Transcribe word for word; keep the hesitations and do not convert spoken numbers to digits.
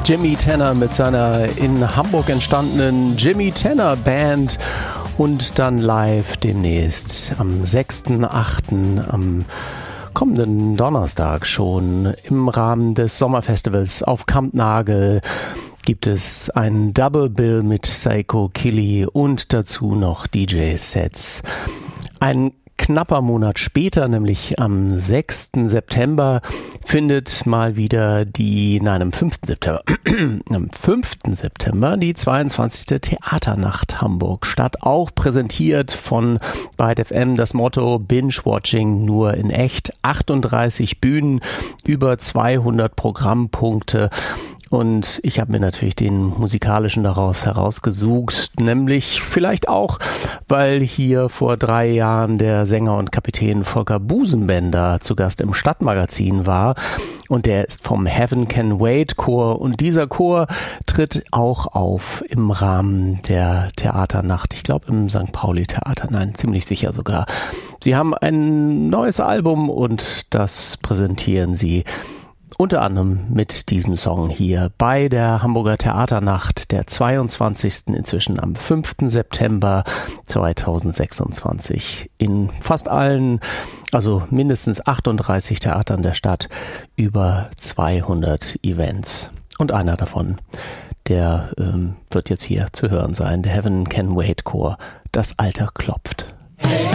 Jimmy Tenor mit seiner in Hamburg entstandenen Jimmy Tenor Band und dann live demnächst am sechsten achten am kommenden Donnerstag schon im Rahmen des Sommerfestivals auf Kampnagel gibt es einen Double Bill mit Seiko Kili und dazu noch D J-Sets. Ein knapper Monat später, nämlich am sechsten September, findet mal wieder die, nein, am fünften September, am fünften September die zweiundzwanzigste Theaternacht Hamburg statt, auch präsentiert von Byte F M, das Motto Binge-Watching nur in echt, achtunddreißig Bühnen, über zweihundert Programmpunkte. Und ich habe mir natürlich den musikalischen daraus herausgesucht, nämlich vielleicht auch, weil hier vor drei Jahren der Sänger und Kapitän Volker Busenbender zu Gast im Stadtmagazin war. Und der ist vom Heaven Can Wait Chor. Und dieser Chor tritt auch auf im Rahmen der Theaternacht. Ich glaube im Sankt Pauli Theater, nein, ziemlich sicher sogar. Sie haben ein neues Album und das präsentieren sie unter anderem mit diesem Song hier bei der Hamburger Theaternacht, der zweiundzwanzigsten inzwischen am fünften September zweitausendsechsundzwanzig in fast allen, also mindestens achtunddreißig Theatern der Stadt, über zweihundert Events. Und einer davon, der ähm, wird jetzt hier zu hören sein, der Heaven Can Wait Chor, das Alter klopft.